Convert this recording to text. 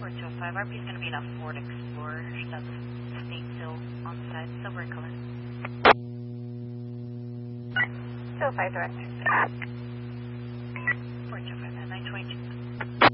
425, RP is going to be in a Ford Explorer. That's state still on the side, silver in color. 205 direct. 425 at 922.